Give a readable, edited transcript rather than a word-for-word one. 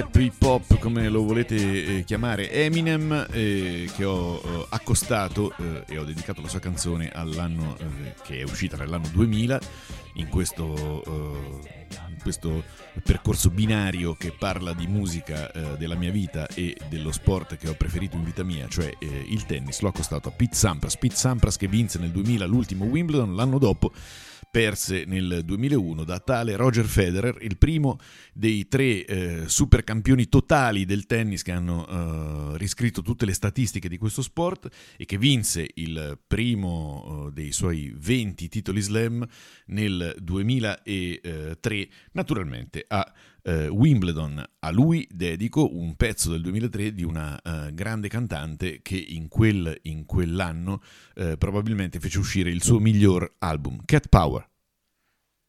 Hip hop, come lo volete chiamare, Eminem, che ho accostato e ho dedicato la sua canzone all'anno che è uscita nell'anno 2000, in questo percorso binario che parla di musica della mia vita e dello sport che ho preferito in vita mia, cioè il tennis. L'ho accostato a Pete Sampras che vinse nel 2000 l'ultimo Wimbledon. L'anno dopo perse nel 2001 da tale Roger Federer, il primo dei tre supercampioni totali del tennis che hanno riscritto tutte le statistiche di questo sport, e che vinse il primo dei suoi 20 titoli slam nel 2003, naturalmente a Wimbledon. A lui dedico un pezzo del 2003 di una grande cantante che in quell'anno probabilmente fece uscire il suo miglior album, Cat Power.